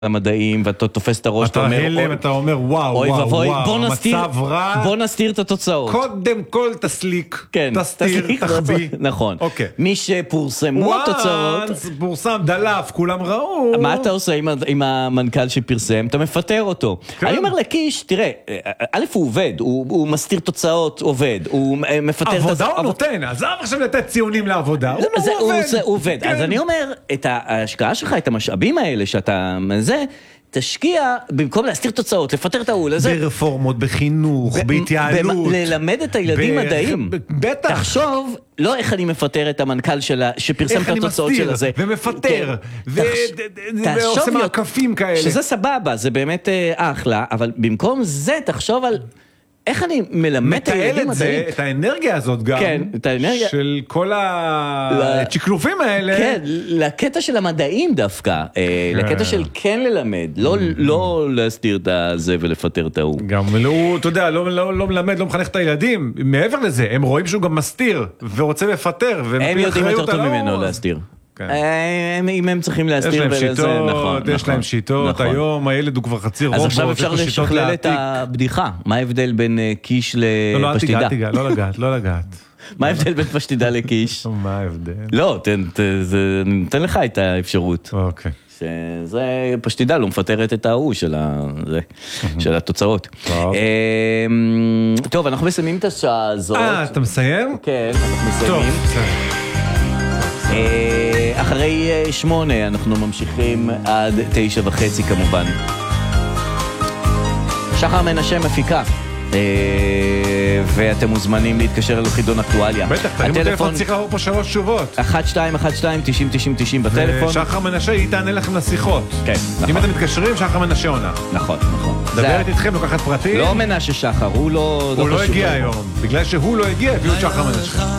המדעים, ואתה תופס את הראש, אתה הלם, אתה אומר וואו, וואו, וואו, המצב רע. בוא נסתיר את התוצאות. קודם כל תסליק, תסתיר, תחביא. נכון. מי שפורסמו התוצאות. פורסם, דלף, כולם ראו. מה אתה עושה עם המנכ"ל שפרסם? אתה מפטר אותו. אני אומר לקיש, תראה, א' הוא עובד, הוא מסתיר תוצאות, עובד, הוא מפטר... עבודה הוא נותן, עזב עכשיו לתת ציונים לעבודה, הוא עובד. אז אני אומר, את ההשקעה שלך, את המשאבים האלה שאתה... תשקיע, במקום להסתיר תוצאות, לפטר את ההול הזה. ברפורמות, בחינוך, בהתייעלות. ללמד את הילדים מדעים. בטח. תחשוב, לא איך אני מפטר את המנכ"ל שפרסם את התוצאות של הזה. ומפטר, ועושה מעקפים כאלה. שזה סבבה, זה באמת אחלה, אבל במקום זה תחשוב על... איך אני מלמד את הילדים מדעים? את האנרגיה הזאת גם, כן, את האנרגיה... של כל הצ'קלופים האלה. כן, לקטע של המדעים דווקא, לקטע של כן ללמד, לא להסתיר את זה ולפטר את ההוא. גם אתה יודע, לא מלמד, לא מחנך את הילדים, מעבר לזה, הם רואים שהוא גם מסתיר, ורוצה לפטר, הם יודעים יותר טוב ממנו להסתיר. אם הם צריכים להסתיר יש להם שיטות, היום הילד הוא כבר חצי רובוט. אז עכשיו אפשר לשכלל את הבדיחה, מה ההבדל בין קיש לפשטידה? לא לגעת. מה ההבדל בין פשטידה לקיש? מה ההבדל? לא, נותן לך את האפשרות. אוקיי. שזה פשטידה, לא מפטרת את ההוא של התוצאות. טוב, אנחנו מסיימים את השעה הזאת. אתה מסיים? כן, אנחנו מסיימים. אחרי 8 אנחנו ממשיכים עד 9:30 כמובן. שחר מנשה מפיקה, ואתם מוזמנים להתקשר אל חידון אקטואליה. בטח, תרימו טלפון, צריך לעבור פה 3 תשובות. 1212-90-90-90 בטלפון. שחר מנשה היא תענה לכם לשיחות. כן, נכון. אם אתם מתקשרים, שחר מנשה עונה. נכון. דברת איתכם, לוקחת פרטים. לא מנשה שחר, הוא לא הגיע היום. בגלל שהוא לא הגיע, הביאו את שחר מנשה.